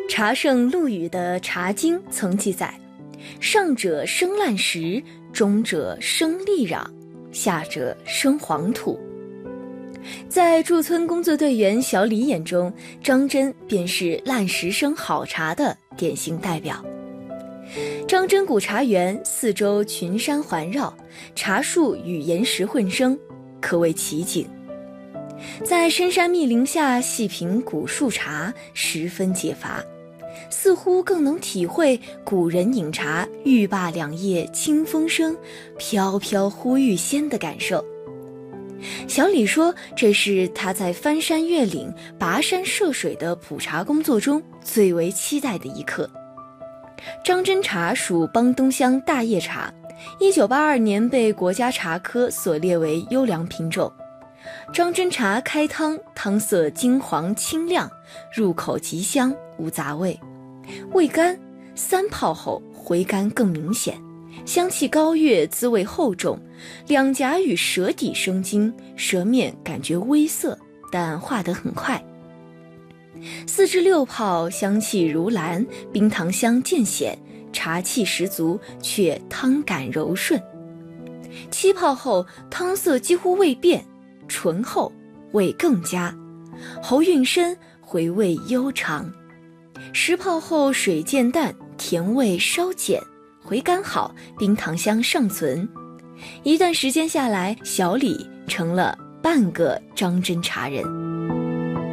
茶圣陆羽的《茶经》曾记载，上者生烂石，中者生利壤，下者生黄土。在驻村工作队员小李眼中，张真便是烂石生好茶的典型代表。张真古茶园四周群山环绕，茶树与岩石混生，可谓奇景。在深山密林下细品古树茶，十分解乏，似乎更能体会古人饮茶欲罢两叶清风生，飘飘忽欲仙的感受。小李说，这是他在翻山越岭、跋山涉水的普茶工作中最为期待的一刻。张真茶属邦东乡大叶茶，1982年被国家茶科所列为优良品种。张真茶开汤，汤色金黄清亮，入口极香，无杂味。味甘，3泡后回甘更明显，香气高越，滋味厚重，两颊与舌底生津，舌面感觉微涩，但化得很快。4至6泡，香气如兰，冰糖香渐显，茶气十足，却汤感柔顺。7泡后，汤色几乎未变，醇厚，味更佳，喉韵深，回味悠长。10泡后，水渐淡，甜味稍减，回甘好，冰糖香尚存。一段时间下来，小李成了半个张真茶人。